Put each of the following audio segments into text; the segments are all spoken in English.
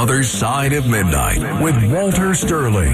Other Side of Midnight with Walter Sterling.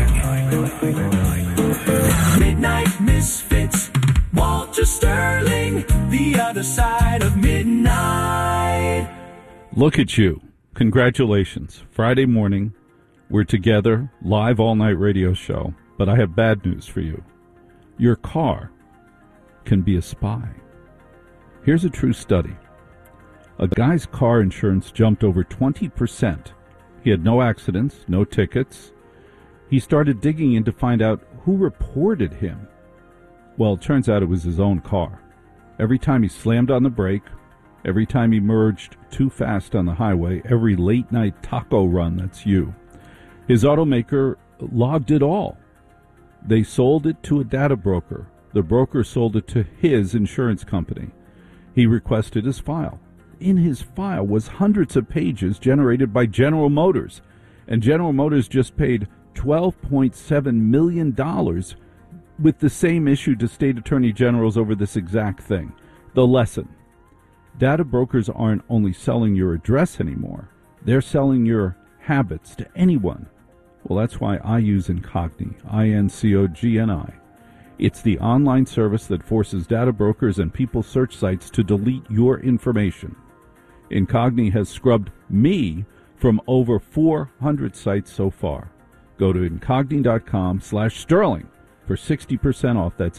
Midnight Misfits, Walter Sterling, The Other Side of Midnight. Look at you. Congratulations. Friday morning, we're together, live all-night radio show. But I have bad news for you. Your car can be a spy. Here's a true study. A guy's car insurance jumped over 20%. He had no accidents, no tickets. He started digging in to find out who reported him. Well, it turns out it was his own car. Every time he slammed on the brake, every time he merged too fast on the highway, every late-night taco run, that's you. His automaker logged it all. They sold it to a data broker. The broker sold it to his insurance company. He requested his file. In his file was hundreds of pages generated by General Motors, and General Motors just paid $12.7 million with the same issue to state attorney generals over this exact thing. The lesson: data brokers aren't only selling your address anymore, they're selling your habits to anyone. Well, that's why I use Incogni, INCOGNI. It's the online service that forces data brokers and people search sites to delete your information. Incogni has scrubbed me from over 400 sites so far. Go to incogni.com/Sterling for 60% off. That's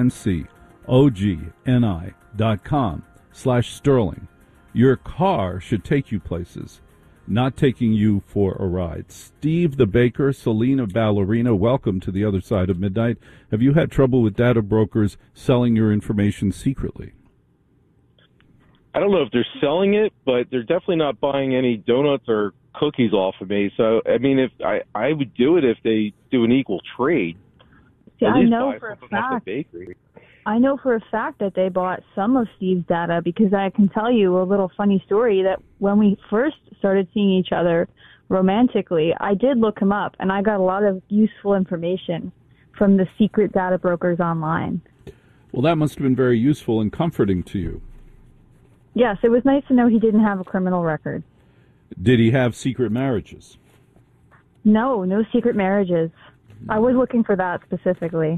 INCOGNI.com/Sterling. Your car should take you places, not taking you for a ride. Steve the Baker, Selena Ballerina, welcome to the Other Side of Midnight. Have you had trouble with data brokers selling your information secretly? I don't know if they're selling it, but they're definitely not buying any donuts or cookies off of me. So, I mean, if I would do it if they do an equal trade. See, I know for a fact. I know for a fact that they bought some of Steve's data, because I can tell you a little funny story that when we first started seeing each other romantically, I did look him up, and I got a lot of useful information from the secret data brokers online. Well, that must have been very useful and comforting to you. Yes, it was nice to know he didn't have a criminal record. Did he have secret marriages? No secret marriages. I was looking for that specifically.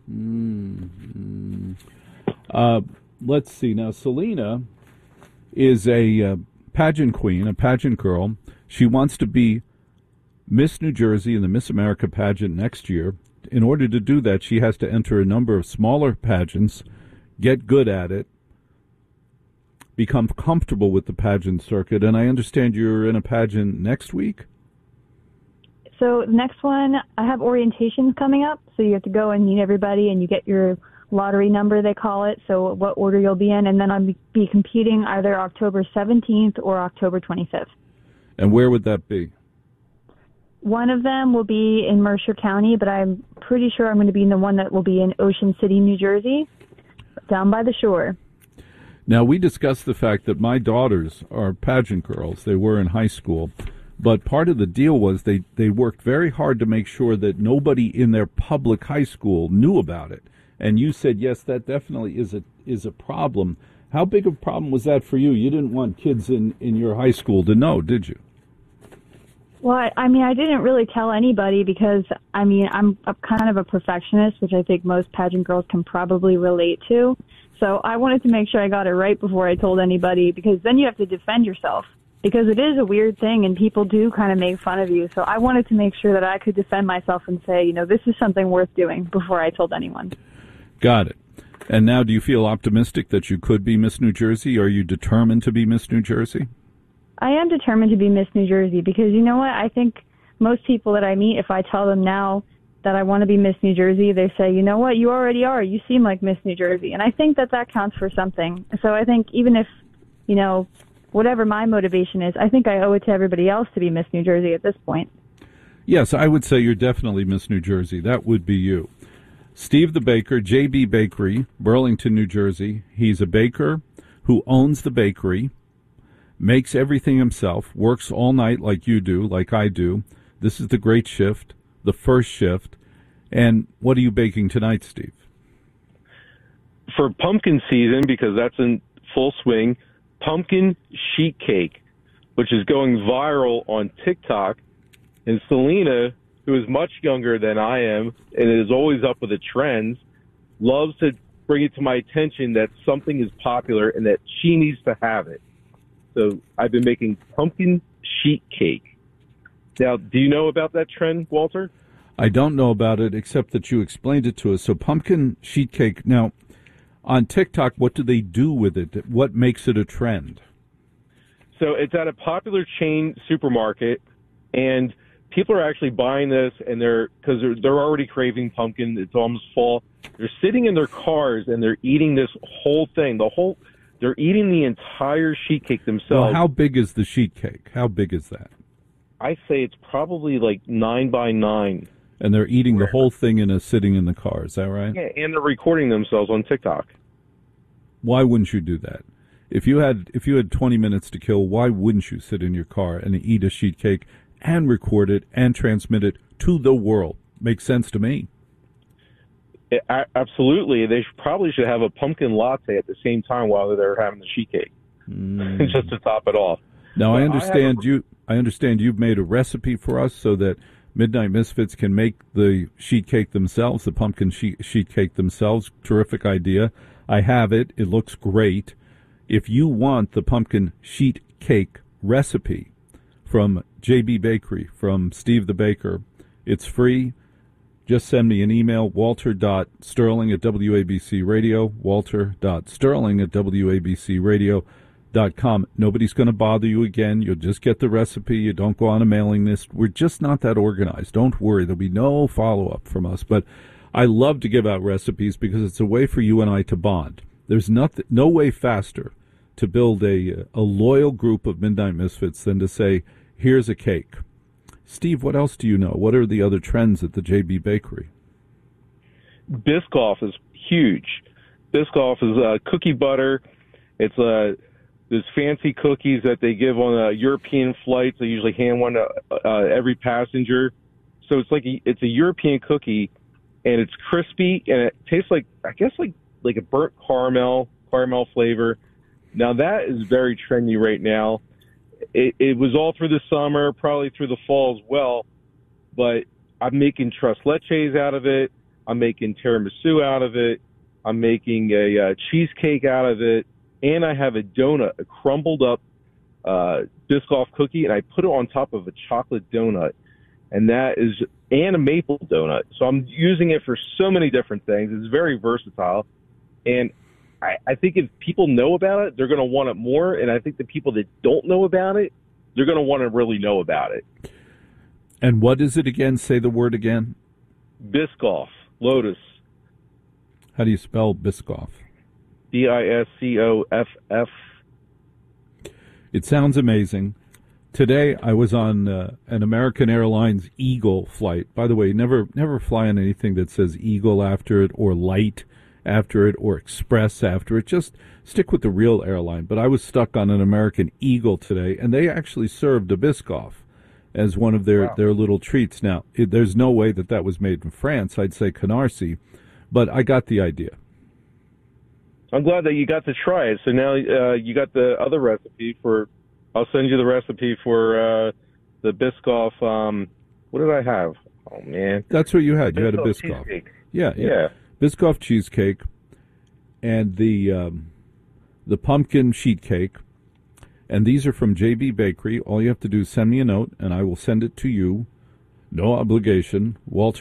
Let's see. Now, Selena is a pageant queen, a pageant girl. She wants to be Miss New Jersey in the Miss America pageant next year. In order to do that, she has to enter a number of smaller pageants, get good at it, become comfortable with the pageant circuit. And I understand you're in a pageant next week? So the next one, I have orientations coming up, so you have to go and meet everybody, and you get your lottery number, they call it, so what order you'll be in, and then I'll be competing either October 17th or October 25th. And where would that be? One of them will be in Mercer County, but I'm pretty sure I'm going to be in the one that will be in Ocean City, New Jersey, down by the shore. Now, we discussed the fact that my daughters are pageant girls. They were in high school. But part of the deal was they worked very hard to make sure that nobody in their public high school knew about it. And you said, yes, that definitely is a problem. How big of a problem was that for you? You didn't want kids in your high school to know, did you? Well, I mean, I didn't really tell anybody because, I mean, I'm kind of a perfectionist, which I think most pageant girls can probably relate to. So I wanted to make sure I got it right before I told anybody, because then you have to defend yourself. Because it is a weird thing, and people do kind of make fun of you. So I wanted to make sure that I could defend myself and say, you know, this is something worth doing before I told anyone. Got it. And now, do you feel optimistic that you could be Miss New Jersey? Are you determined to be Miss New Jersey? I am determined to be Miss New Jersey because, you know what, I think most people that I meet, if I tell them now that I want to be Miss New Jersey, they say, you know what, you already are. You seem like Miss New Jersey. And I think that counts for something. So I think even if, you know, whatever my motivation is, I think I owe it to everybody else to be Miss New Jersey at this point. Yes, I would say you're definitely Miss New Jersey. That would be you. Steve the Baker, JB Bakery, Burlington, New Jersey. He's a baker who owns the bakery, makes everything himself, works all night like you do, like I do. This is the great shift, the first shift. And what are you baking tonight, Steve? For pumpkin season, because that's in full swing, pumpkin sheet cake which is going viral on TikTok. And Selena, who is much younger than I am and is always up with the trends, loves to bring it to my attention that something is popular and that she needs to have it. So I've been making pumpkin sheet cake. Now, do you know about that trend, Walter? I don't know about it, except that you explained it to us. So pumpkin sheet cake. Now, on TikTok, what do they do with it? What makes it a trend? So it's at a popular chain supermarket, and people are actually buying this, and they're already craving pumpkin. It's almost fall. They're sitting in their cars, and they're eating this whole thing. They're eating the entire sheet cake themselves. Well, how big is the sheet cake? How big is that? I say it's probably like 9 by 9. And they're eating the whole thing sitting in the car. Is that right? Yeah, and they're recording themselves on TikTok. Why wouldn't you do that? If you had 20 minutes to kill, why wouldn't you sit in your car and eat a sheet cake and record it and transmit it to the world? Makes sense to me. Absolutely. They probably should have a pumpkin latte at the same time while they're having the sheet cake, just to top it off. Now, I understand you've made a recipe for us so that Midnight Misfits can make the sheet cake themselves, the pumpkin sheet cake themselves. Terrific idea. I have it. It looks great. If you want the pumpkin sheet cake recipe from JB Bakery, from Steve the Baker, it's free. Just send me an email, walter.sterling@WABCRadio, walter.sterling@WABCRadio.com. Nobody's going to bother you again. You'll just get the recipe. You don't go on a mailing list. We're just not that organized. Don't worry. There'll be no follow-up from us. But I love to give out recipes because it's a way for you and I to bond. There's no way faster to build a loyal group of Midnight Misfits than to say, here's a cake. Steve, what else do you know? What are the other trends at the JB Bakery? Biscoff is huge. Biscoff is cookie butter. It's those fancy cookies that they give on European flights. They usually hand one to every passenger. So it's a European cookie, and it's crispy, and it tastes like a burnt caramel flavor. Now that is very trendy right now. It was all through the summer, probably through the fall as well, but I'm making tres leches out of it. I'm making tiramisu out of it. I'm making a cheesecake out of it, and I have a donut, a crumbled up Biscoff cookie, and I put it on top of a chocolate donut, and a maple donut. So I'm using it for so many different things. It's very versatile, and I think if people know about it, they're going to want it more. And I think the people that don't know about it, they're going to want to really know about it. And what is it again? Say the word again. Biscoff. Lotus. How do you spell Biscoff? Biscoff. It sounds amazing. Today I was on an American Airlines Eagle flight. By the way, never fly on anything that says Eagle after it or Light after it or Express after it. Just stick with the real airline. But I was stuck on an American Eagle today, and they actually served a Biscoff as one of their little treats. Now, there's no way that was made in France. I'd say Canarsie, but I got the idea. I'm glad that you got to try it. So now you got the other recipe I'll send you the recipe for the Biscoff. What did I have? Oh, man. That's what you had. You had a Biscoff. Cheesecake. Yeah. Biscoff cheesecake and the pumpkin sheet cake. And these are from JB Bakery. All you have to do is send me a note, and I will send it to you. No obligation.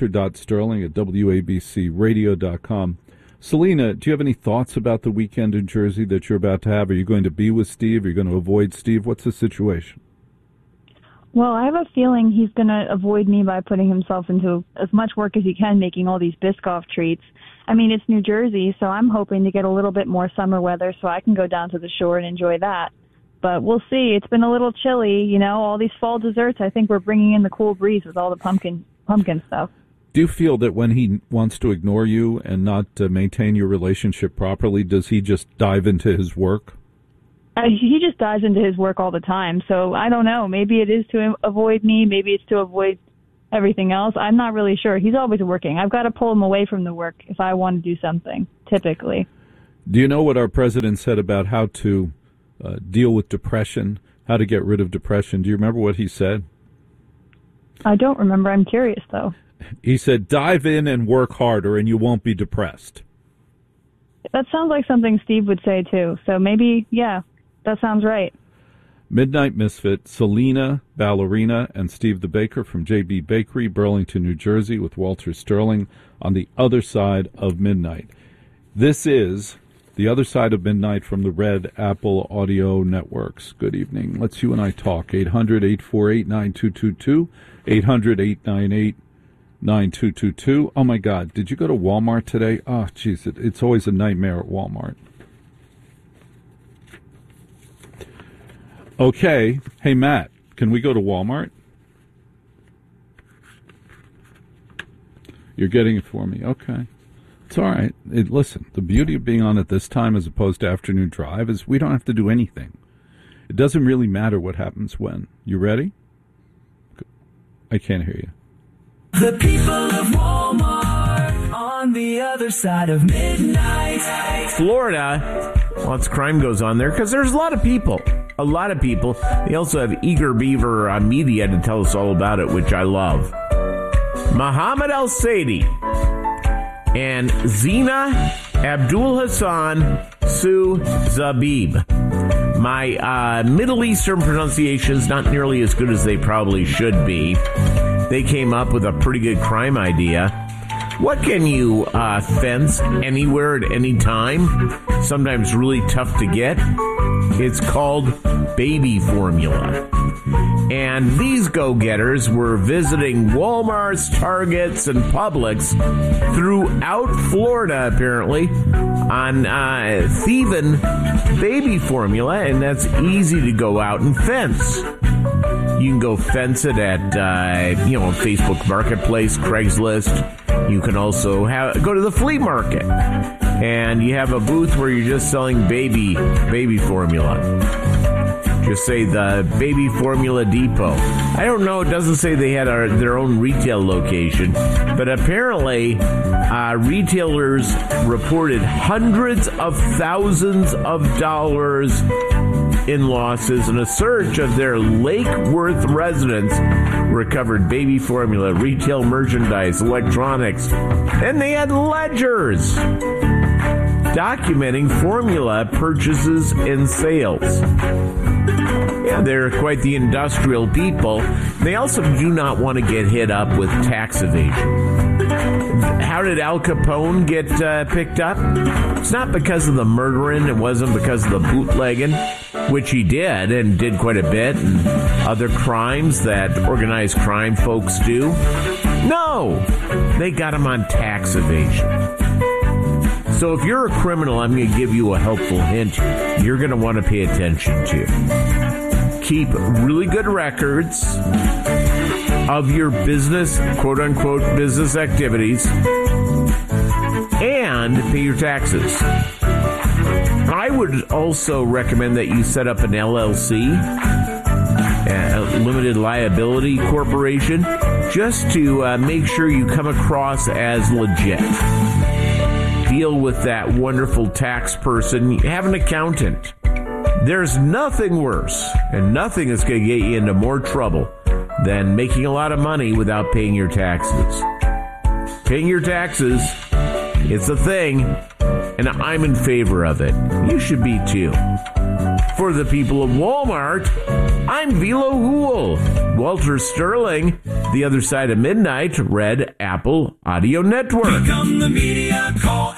walter.sterling@wabcradio.com. Selena, do you have any thoughts about the weekend in Jersey that you're about to have? Are you going to be with Steve? Are you going to avoid Steve? What's the situation? Well, I have a feeling he's going to avoid me by putting himself into as much work as he can making all these Biscoff treats. I mean, it's New Jersey, so I'm hoping to get a little bit more summer weather so I can go down to the shore and enjoy that. But we'll see. It's been a little chilly, all these fall desserts. I think we're bringing in the cool breeze with all the pumpkin stuff. Do you feel that when he wants to ignore you and not maintain your relationship properly, does he just dive into his work? He just dives into his work all the time. So I don't know. Maybe it is to avoid me. Maybe it's to avoid everything else. I'm not really sure. He's always working. I've got to pull him away from the work if I want to do something, typically. Do you know what our president said about how to deal with depression, how to get rid of depression. Do you remember what he said? I don't remember. I'm curious, though. He said, dive in and work harder and you won't be depressed. That sounds like something Steve would say, too. So maybe, yeah, that sounds right. Midnight Misfit, Selena Ballerina, and Steve the Baker from JB Bakery, Burlington, New Jersey, with Walter Sterling on the other side of midnight. This is the other side of midnight from the Red Apple Audio Networks. Good evening. Let's you and I talk. 800-848-9222, 800-898-9222. Oh, my God. Did you go to Walmart today? Oh, geez, it's always a nightmare at Walmart. Okay. Hey, Matt, can we go to Walmart? You're getting it for me. Okay. It's all right. Listen, the beauty of being on at this time as opposed to afternoon drive is we don't have to do anything. It doesn't really matter what happens when. You ready? I can't hear you. The people of Walmart on the other side of midnight. Florida, lots of crime goes on there because there's a lot of people. A lot of people. They also have Eager Beaver media to tell us all about it, which I love. Mohammed Al-Saidi and Zina Abdul Hassan Sue Zabib. My Middle Eastern pronunciation is not nearly as good as they probably should be. They came up with a pretty good crime idea. What can you fence anywhere at any time? Sometimes really tough to get. It's called baby formula. And these go-getters were visiting Walmarts, Targets, and Publix throughout Florida, apparently, on thieving baby formula, and that's easy to go out and fence. You can go fence it at, Facebook Marketplace, Craigslist. You can also go to the flea market, and you have a booth where you're just selling baby formula. Just say the Baby Formula Depot. I don't know. It doesn't say they had their own retail location, but apparently retailers reported hundreds of thousands of dollars in losses, and a search of their Lake Worth residents recovered baby formula, retail merchandise, electronics, and they had ledgers documenting formula purchases and sales. Yeah, they're quite the industrial people. They also do not want to get hit up with tax evasion. How did Al Capone get picked up? It's not because of the murdering. It wasn't because of the bootlegging, which he did and did quite a bit, and other crimes that organized crime folks do. No, they got him on tax evasion. So if you're a criminal, I'm going to give you a helpful hint you're going to want to pay attention to. Keep really good records of your business, quote-unquote, business activities, and pay your taxes. I would also recommend that you set up an LLC, a limited liability corporation, just to make sure you come across as legit. Deal with that wonderful tax person. Have an accountant. There's nothing worse, and nothing is going to get you into more trouble than making a lot of money without paying your taxes. Paying your taxes, it's a thing, and I'm in favor of it. You should be too. For the people of Walmart, I'm Vilo Hool. Walter Sterling, the other side of midnight, Red Apple Audio Network. Become the media. Call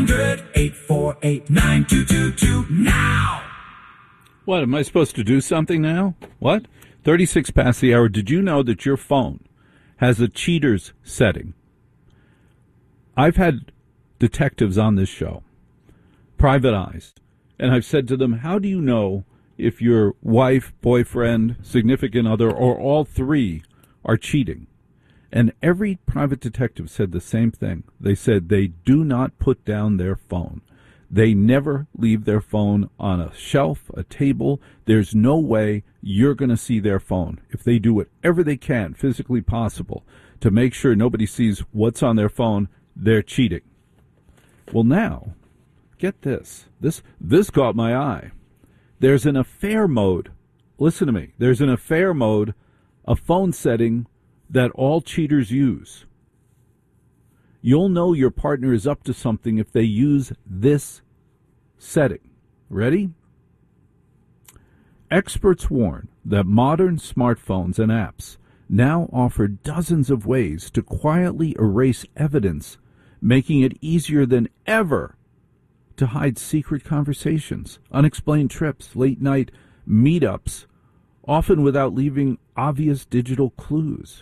800-848-9222 now. What, am I supposed to do something now? What? 36 past the hour. Did you know that your phone has a cheaters setting? I've had detectives on this show, Private Eyes, and I've said to them, how do you know if your wife, boyfriend, significant other, or all three are cheating? And every private detective said the same thing. They said they do not put down their phone. They never leave their phone on a shelf, a table. There's no way you're going to see their phone. If they do whatever they can, physically possible, to make sure nobody sees what's on their phone, they're cheating. Well, now, get this. This caught my eye. There's an affair mode listen to me. There's an affair mode, a phone setting that all cheaters use. You'll know your partner is up to something if they use this setting. Ready? Experts warn that modern smartphones and apps now offer dozens of ways to quietly erase evidence, making it easier than ever to hide secret conversations, unexplained trips, late-night meetups, often without leaving obvious digital clues.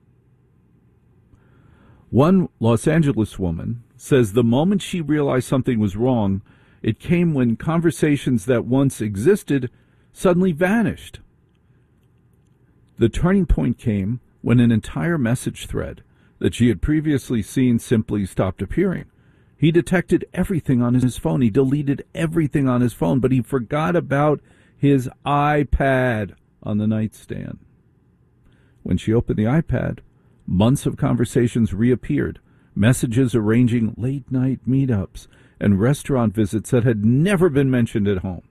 One Los Angeles woman says the moment she realized something was wrong, it came when conversations that once existed suddenly vanished. The turning point came when an entire message thread that she had previously seen simply stopped appearing. He detected everything on his phone. He deleted everything on his phone, but he forgot about his iPad on the nightstand. When she opened the iPad, months of conversations reappeared, messages arranging late-night meetups and restaurant visits that had never been mentioned at home.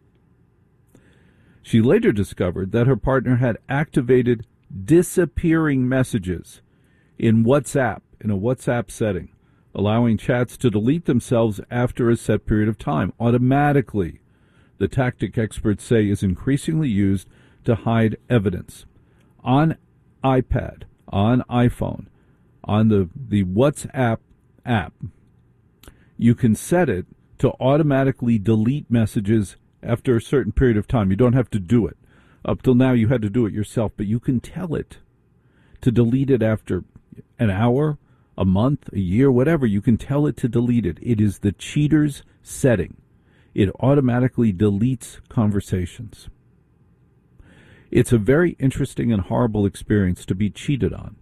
She later discovered that her partner had activated disappearing messages in WhatsApp, in a WhatsApp setting, allowing chats to delete themselves after a set period of time, automatically. The tactic experts say is increasingly used to hide evidence. On iPad, on iPhone, on the WhatsApp app, you can set it to automatically delete messages after a certain period of time. You don't have to do it. Up till now, you had to do it yourself, but you can tell it to delete it after an hour, a month, a year, whatever. You can tell it to delete it. It is the cheater's setting. It automatically deletes conversations. It's a very interesting and horrible experience to be cheated on.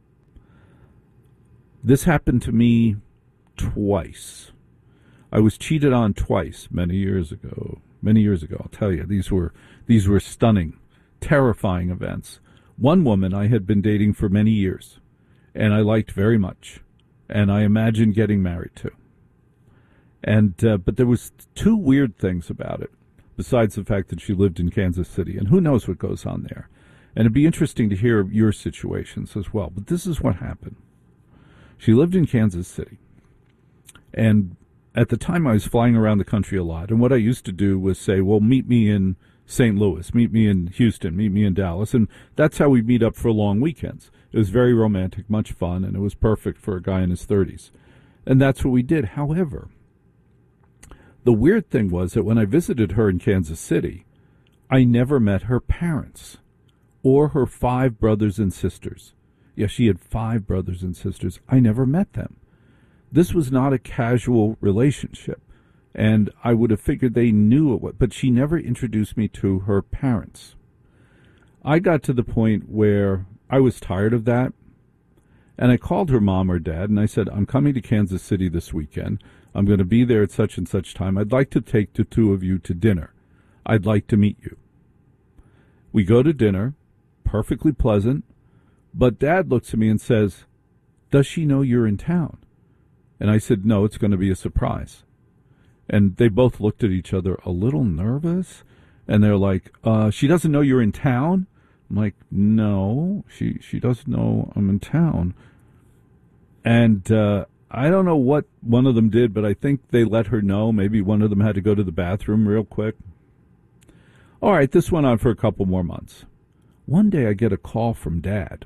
This happened to me twice. I was cheated on twice many years ago, I'll tell you. These were stunning, terrifying events. One woman I had been dating for many years, and I liked very much, and I imagined getting married to. And but there was two weird things about it, besides the fact that she lived in Kansas City, and who knows what goes on there. And it'd be interesting to hear your situations as well. But this is what happened. She lived in Kansas City, and at the time, I was flying around the country a lot, and what I used to do was say, well, meet me in St. Louis, meet me in Houston, meet me in Dallas, and that's how we meet up for long weekends. It was very romantic, much fun, and it was perfect for a guy in his 30s. And that's what we did. However, the weird thing was that when I visited her in Kansas City, I never met her parents or her 5 brothers and sisters. Yes, she had 5 brothers and sisters. I never met them. This was not a casual relationship, and I would have figured they knew it, but she never introduced me to her parents. I got to the point where I was tired of that, and I called her mom or dad, and I said, I'm coming to Kansas City this weekend. I'm going to be there at such and such time. I'd like to take the 2 of you to dinner. I'd like to meet you. We go to dinner, perfectly pleasant, but Dad looks at me and says, does she know you're in town? And I said, no, it's going to be a surprise. And they both looked at each other a little nervous, and they're like, she doesn't know you're in town? I'm like, no, she doesn't know I'm in town. And I don't know what one of them did, but I think they let her know. Maybe one of them had to go to the bathroom real quick. All right, this went on for a couple more months. One day I get a call from Dad.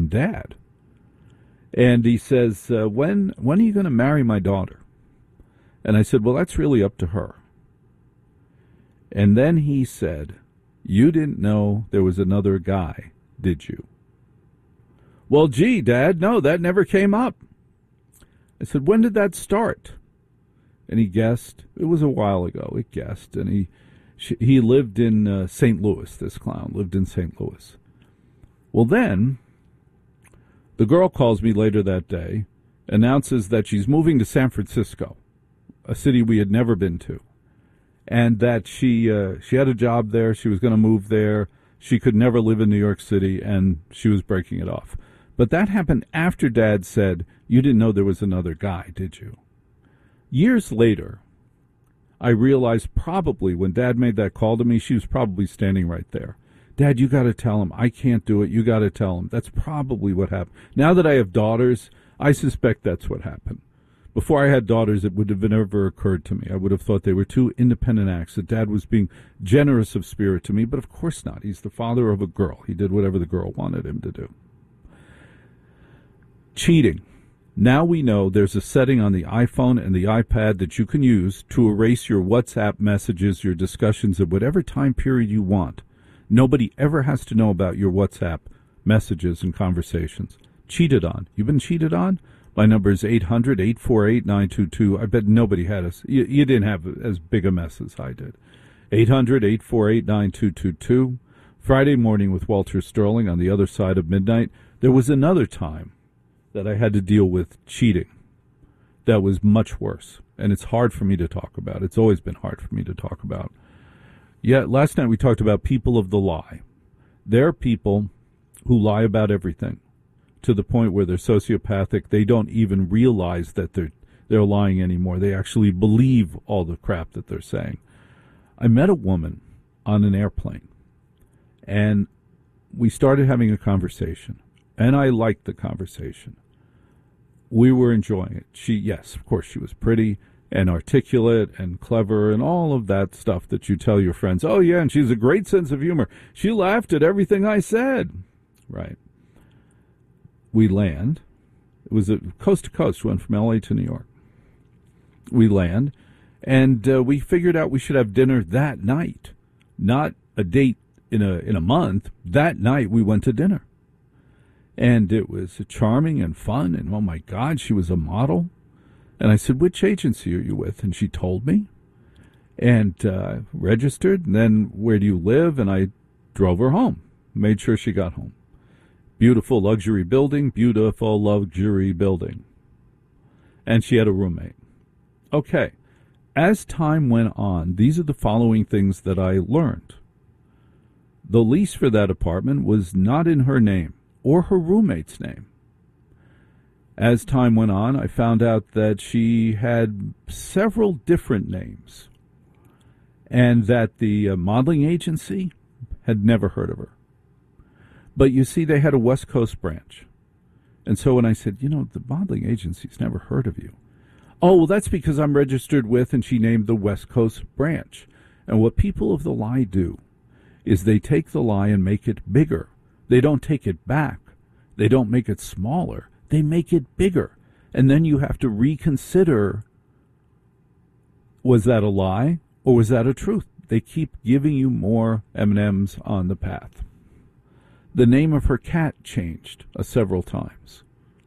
And he says, when are you going to marry my daughter? And I said, well, that's really up to her. And then he said, you didn't know there was another guy, did you? Well, gee, Dad, no, that never came up. I said, when did that start? And he guessed. It was a while ago. It guessed. And he lived in St. Louis, this clown, lived in St. Louis. Well, then the girl calls me later that day, announces that she's moving to San Francisco, a city we had never been to, and that she had a job there. She was going to move there. She could never live in New York City, and she was breaking it off. But that happened after Dad said, you didn't know there was another guy, did you? Years later, I realized probably when Dad made that call to me, she was probably standing right there. Dad, you got to tell him. I can't do it. You got to tell him. That's probably what happened. Now that I have daughters, I suspect that's what happened. Before I had daughters, it would have never occurred to me. I would have thought they were two independent acts, that Dad was being generous of spirit to me, but of course not. He's the father of a girl. He did whatever the girl wanted him to do. Cheating. Now we know there's a setting on the iPhone and the iPad that you can use to erase your WhatsApp messages, your discussions at whatever time period you want. Nobody ever has to know about your WhatsApp messages and conversations. Cheated on. You've been cheated on? My number is 800-848-922. I bet nobody had us. You didn't have as big a mess as I did. 800-848-9222. Friday morning with Walter Sterling on the other side of midnight. There was another time that I had to deal with cheating that was much worse. And it's hard for me to talk about. It's always been hard for me to talk about. Yeah, last night we talked about people of the lie. There are people who lie about everything, to the point where they're sociopathic. They don't even realize that they're lying anymore. They actually believe all the crap that they're saying. I met a woman on an airplane, and we started having a conversation, and I liked the conversation. We were enjoying it. Yes, of course, she was pretty and articulate and clever and all of that stuff that you tell your friends. Oh, yeah, and she has a great sense of humor. She laughed at everything I said. Right. We land. It was a coast to coast. We went from L.A. to New York. We land, and we figured out we should have dinner that night, not a date in a month. That night we went to dinner, and it was charming and fun. And oh my God, she was a model. And I said, "Which agency are you with?" And she told me, and registered. And then, "Where do you live?" And I drove her home. Made sure she got home. Beautiful luxury building, beautiful luxury building. And she had a roommate. Okay. As time went on, these are the following things that I learned. The lease for that apartment was not in her name or her roommate's name. As time went on, I found out that she had several different names, and that the modeling agency had never heard of her. But you see, they had a West Coast branch. And so when I said, the modeling agency's never heard of you. Oh, well, that's because I'm registered with, and she named the West Coast branch. And what people of the lie do is they take the lie and make it bigger. They don't take it back. They don't make it smaller. They make it bigger. And then you have to reconsider, was that a lie or was that a truth? They keep giving you more M&Ms on the path. The name of her cat changed several times.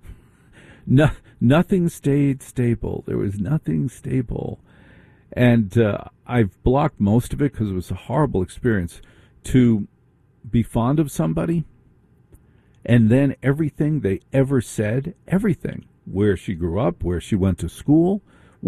Nothing stayed stable. There was nothing stable. And I've blocked most of it because it was a horrible experience. To be fond of somebody, and then everything they ever said, everything, where she grew up, where she went to school,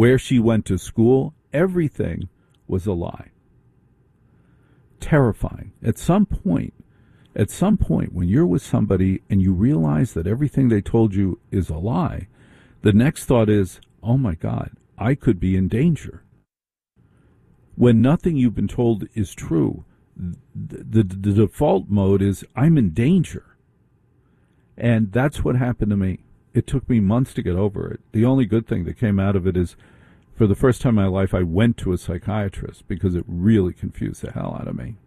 everything was a lie. Terrifying. At some point, when you're with somebody and you realize that everything they told you is a lie, the next thought is, oh my God, I could be in danger. When nothing you've been told is true, the default mode is, I'm in danger. And that's what happened to me. It took me months to get over it. The only good thing that came out of it is, for the first time in my life, I went to a psychiatrist because it really confused the hell out of me.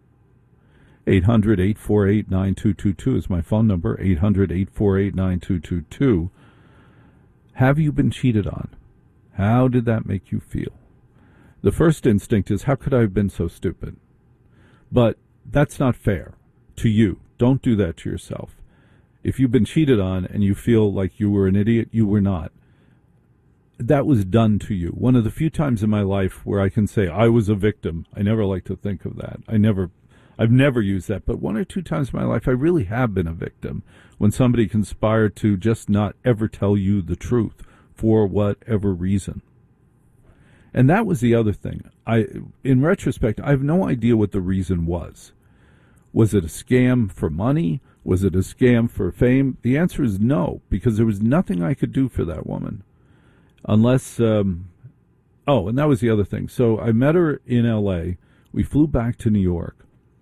800-848-9222 is my phone number, 800-848-9222. Have you been cheated on? How did that make you feel? The first instinct is, how could I have been so stupid? But that's not fair to you. Don't do that to yourself. If you've been cheated on and you feel like you were an idiot, you were not. That was done to you. One of the few times in my life where I can say I was a victim. I never like to think of that. I've never used that, but one or two times in my life I really have been a victim when somebody conspired to just not ever tell you the truth for whatever reason. And that was the other thing. In retrospect, I have no idea what the reason was. Was it a scam for money? Was it a scam for fame? The answer is no, because there was nothing I could do for that woman. Unless, and that was the other thing. So I met her in L.A. We flew back to New York.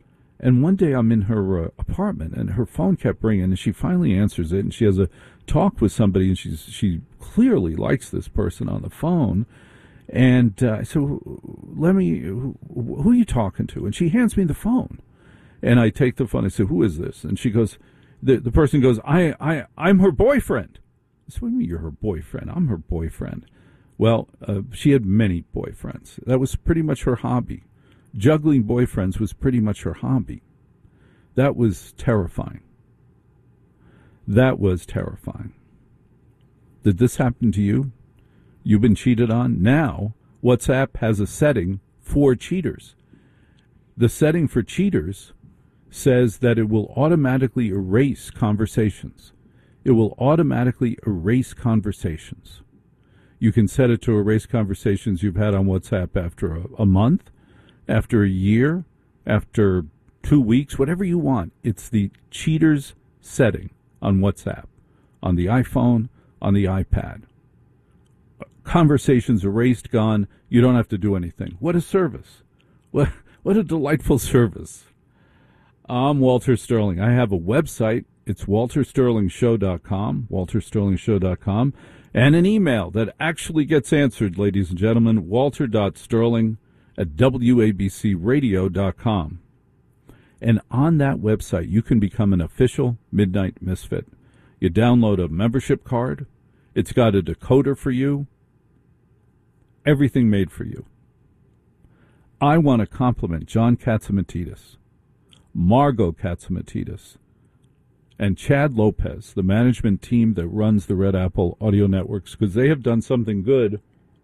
And one day I'm in her apartment, and her phone kept ringing, and she finally answers it, and she has a talk with somebody, and she clearly likes this person on the phone. And I said, who are you talking to? And she hands me the phone. And I take the phone. I say, who is this? And she goes, the person goes, I'm her boyfriend. I said, what do you mean you're her boyfriend? I'm her boyfriend. Well, she had many boyfriends. That was pretty much her hobby. Juggling boyfriends was pretty much her hobby. That was terrifying. That was terrifying. Did this happen to you? You've been cheated on? Now, WhatsApp has a setting for cheaters. The setting for cheaters says that it will automatically erase conversations. It will automatically erase conversations. You can set it to erase conversations you've had on WhatsApp after a month, after a year, after 2 weeks, whatever you want. It's the cheaters setting on WhatsApp, on the iPhone, on the iPad. Conversations erased, gone. You don't have to do anything. What a service. What a delightful service. I'm Walter Sterling. I have a website. It's waltersterlingshow.com, waltersterlingshow.com, and an email that actually gets answered, ladies and gentlemen, walter.sterling@wabcradio.com. And on that website, you can become an official Midnight Misfit. You download a membership card. It's got a decoder for you. Everything made for you. I want to compliment John Katzimatidis, Margot Katzimatidis, and Chad Lopez, the management team that runs the Red Apple Audio Networks, because they have done something good.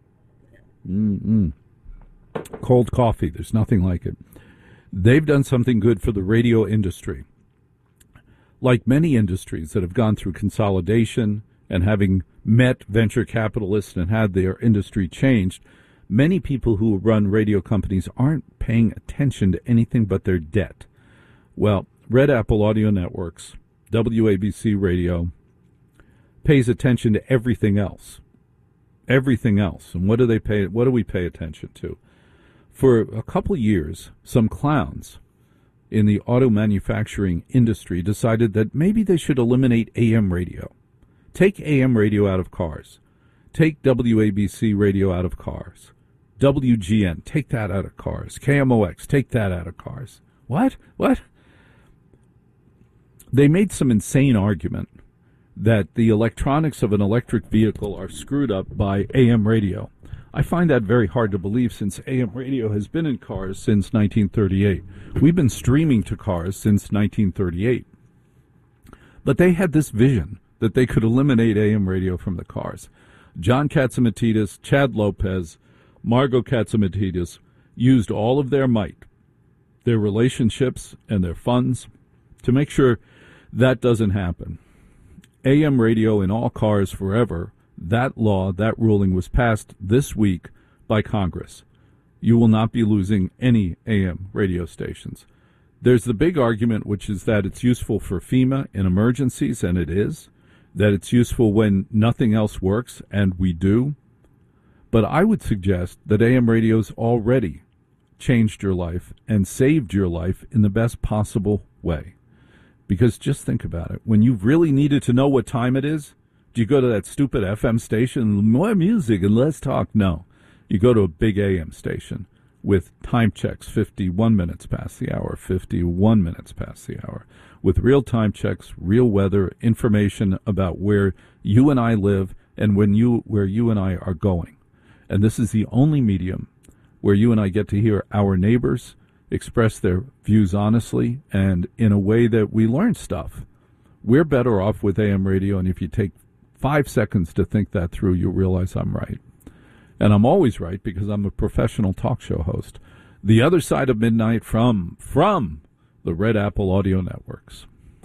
Cold coffee, there's nothing like it. They've done something good for the radio industry. Like many industries that have gone through consolidation and having met venture capitalists and had their industry changed, many people who run radio companies aren't paying attention to anything but their debt. Well, Red Apple Audio Networks, WABC Radio, pays attention to everything else. Everything else. And what do they pay? What do we pay attention to? For a couple of years, some clowns in the auto manufacturing industry decided that maybe they should eliminate AM radio. Take AM radio out of cars. Take WABC radio out of cars. WGN, take that out of cars. KMOX, take that out of cars. What? They made some insane argument that the electronics of an electric vehicle are screwed up by AM radio. I find that very hard to believe, since AM radio has been in cars since 1938. We've been streaming to cars since 1938. But they had this vision that they could eliminate AM radio from the cars. John Katzimatidis, Chad Lopez, Margot Katzimatidis used all of their might, their relationships and their funds, to make sure that doesn't happen. AM radio in all cars forever, that law, that ruling was passed this week by Congress. You will not be losing any AM radio stations. There's the big argument, which is that it's useful for FEMA in emergencies, and it is. That it's useful when nothing else works, and we do. But I would suggest that AM radio's already changed your life and saved your life in the best possible way. Because just think about it. When you really needed to know what time it is, do you go to that stupid FM station, more music and less talk? No. You go to a big AM station with time checks, 51 minutes past the hour, 51 minutes past the hour, with real time checks, real weather, information about where you and I live and where you and I are going. And this is the only medium where you and I get to hear our neighbors express their views honestly and in a way that we learn stuff. We're better off with AM radio, and if you take 5 seconds to think that through, you'll realize I'm right. And I'm always right because I'm a professional talk show host. The Other Side of Midnight from the Red Apple Audio Networks.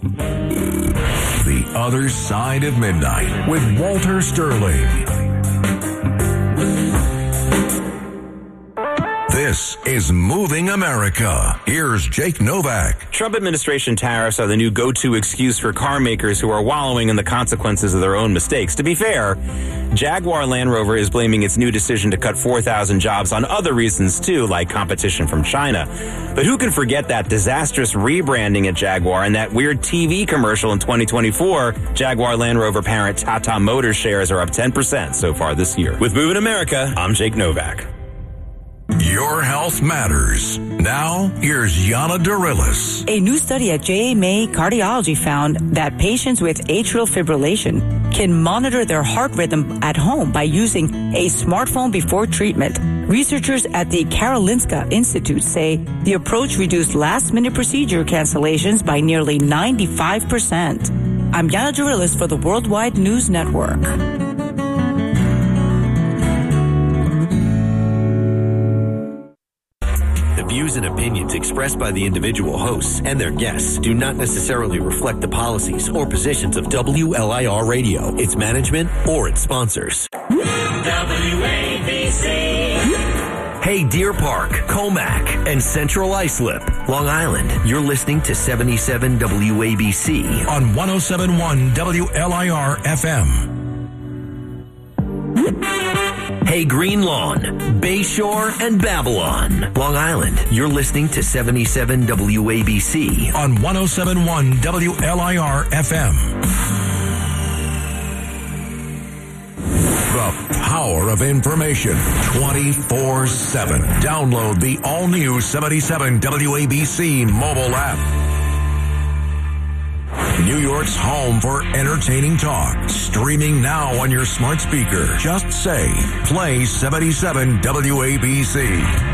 The Other Side of Midnight with Walter Sterling. This is Moving America. Here's Jake Novak. Trump administration tariffs are the new go-to excuse for car makers who are wallowing in the consequences of their own mistakes. To be fair, Jaguar Land Rover is blaming its new decision to cut 4,000 jobs on other reasons too, like competition from China. But who can forget that disastrous rebranding at Jaguar and that weird TV commercial in 2024? Jaguar Land Rover parent Tata Motors shares are up 10% so far this year. With Moving America, I'm Jake Novak. Your health matters. Now, here's Yana Dorillis. A new study at JMA Cardiology found that patients with atrial fibrillation can monitor their heart rhythm at home by using a smartphone before treatment. Researchers at the Karolinska Institute say the approach reduced last-minute procedure cancellations by nearly 95%. I'm Yana Dorillis for the Worldwide News Network. Views and opinions expressed by the individual hosts and their guests do not necessarily reflect the policies or positions of WLIR Radio, its management, or its sponsors. WABC. Hey, Deer Park, Comac, and Central Islip, Long Island. You're listening to 77 WABC on 107.1 WLIR FM. Hey, Green Lawn, Bayshore, and Babylon, Long Island. You're listening to 77 WABC on 107.1 WLIR FM. The power of information 24/7. Download the all-new 77 WABC mobile app. New York's home for entertaining talk. Streaming now on your smart speaker. Just say, play 77 WABC.